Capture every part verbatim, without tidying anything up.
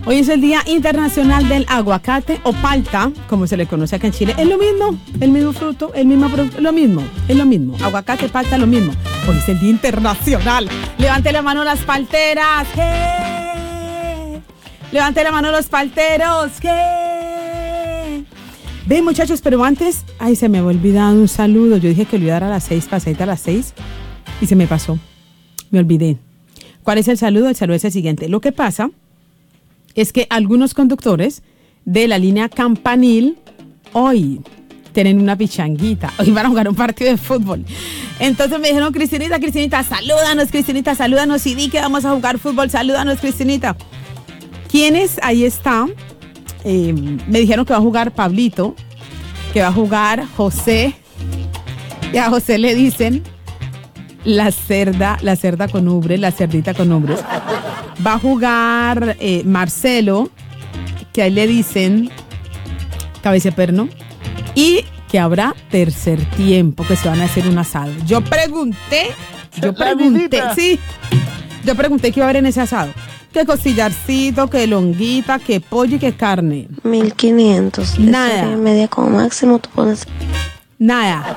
Hoy es el Día Internacional del Aguacate o palta, como se le conoce acá en Chile. Es lo mismo, el mismo fruto, el mismo producto, lo mismo, es lo mismo. Aguacate, palta, lo mismo. Hoy es el Día Internacional. Levante la mano las palteras. ¡Hey! Levante la mano los palteros. ¡Hey! Ven, muchachos, pero antes, ay, se me había olvidado un saludo. Yo dije que olvidara a las seis, pasadita a las seis, y se me pasó. Me olvidé. ¿Cuál es el saludo? El saludo es el siguiente. Lo que pasa es que algunos conductores de la línea Campanil hoy tienen una pichanguita. Hoy van a jugar un partido de fútbol. Entonces me dijeron, Cristinita, Cristinita, salúdanos, Cristinita, salúdanos. Y di que vamos a jugar fútbol, salúdanos, Cristinita. ¿Quiénes? Ahí está. Eh, me dijeron que va a jugar Pablito, que va a jugar José. Y a José le dicen la cerda, la cerda con ubres, la cerdita con ubres. Va a jugar eh, Marcelo, que ahí le dicen cabeceperno, y que habrá tercer tiempo, que se van a hacer un asado. Yo pregunté, yo pregunté, sí, yo pregunté qué iba a haber en ese asado. Que costillarcito, que longuita, que pollo y que carne. mil quinientos. Nada. Y media como máximo tú pones. Nada.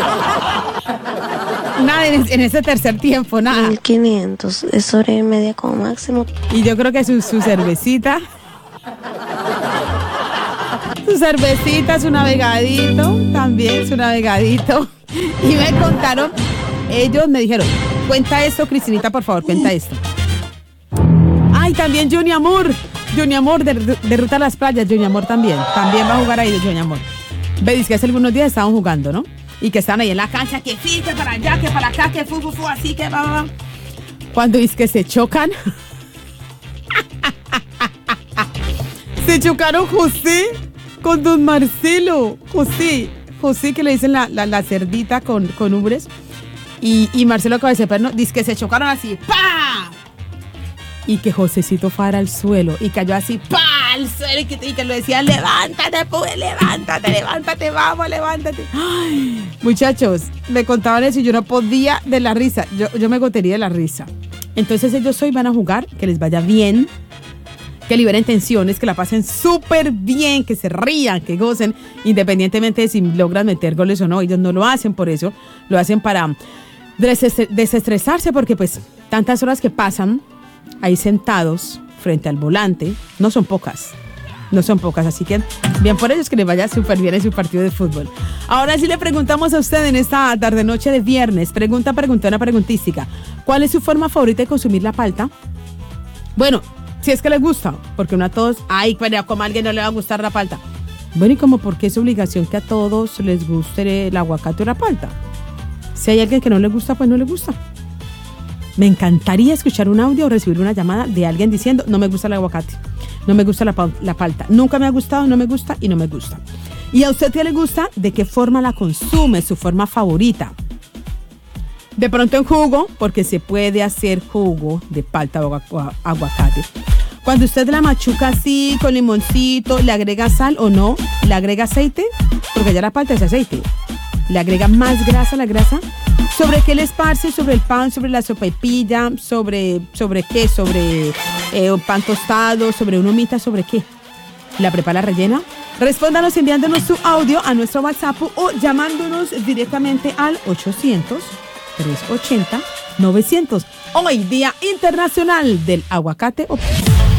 Nada en, en ese tercer tiempo, nada. mil quinientos. Es hora y media como máximo. Y yo creo que su, su cervecita. Su cervecita, su navegadito. También su navegadito. Y me contaron, ellos me dijeron, cuenta esto, Cristinita, por favor, cuenta esto. Ay, también Johnny Amor. Johnny Amor de, de Ruta a las Playas. Johnny Amor también. También va a jugar ahí, Johnny Amor. Veis que hace algunos días estaban jugando, ¿no? Y que están ahí en la cancha, que sí, que para allá, que para acá, que fu, fu, fu, así, que va, va. Cuando es que se chocan. Se chocaron José con don Marcelo. José, José que le dicen la, la, la cerdita con, con ubres. Y, y Marcelo Cabeceperno, dice que se chocaron así, ¡pa! Y que Josecito fuera al suelo y cayó así, ¡pa! Al suelo y que, y que lo decía, levántate, pues, levántate, levántate, vamos, levántate. Ay, muchachos, me contaban eso y yo no podía de la risa, yo, yo me gotería de la risa. Entonces ellos hoy van a jugar, que les vaya bien, que liberen tensiones, que la pasen súper bien, que se rían, que gocen, independientemente de si logran meter goles o no. Ellos no lo hacen por eso, lo hacen para desestresarse, porque pues tantas horas que pasan ahí sentados frente al volante, no son pocas, no son pocas, así que bien por ellos, que les vaya súper bien en su partido de fútbol. Ahora sí le preguntamos a usted en esta tarde noche de viernes, pregunta, preguntona, preguntística, ¿cuál es su forma favorita de consumir la palta? Bueno, si es que les gusta, porque no a todos, ay, pero como a alguien no le va a gustar la palta. Bueno, y como porque es obligación que a todos les guste el aguacate o la palta. Si hay alguien que no le gusta, pues no le gusta. Me encantaría escuchar un audio o recibir una llamada de alguien diciendo, no me gusta el aguacate, no me gusta la, la palta, nunca me ha gustado, no me gusta y no me gusta. ¿Y a usted qué le gusta? ¿De qué forma la consume? ¿Su forma favorita? De pronto en jugo, porque se puede hacer jugo de palta o aguacate. Cuando usted la machuca así, con limoncito, ¿le agrega sal o no? ¿Le agrega aceite? Porque ya la palta es aceite. ¿Le agrega más grasa a la grasa? ¿Sobre qué le esparce? ¿Sobre el pan? ¿Sobre la sopaipilla? ¿Sobre, sobre qué? ¿Sobre eh, pan tostado? ¿Sobre una humita? ¿Sobre qué? ¿La prepara rellena? Respóndanos enviándonos su audio a nuestro WhatsApp o llamándonos directamente al ochocientos, trescientos ochenta, novecientos. Hoy, Día Internacional del Aguacate o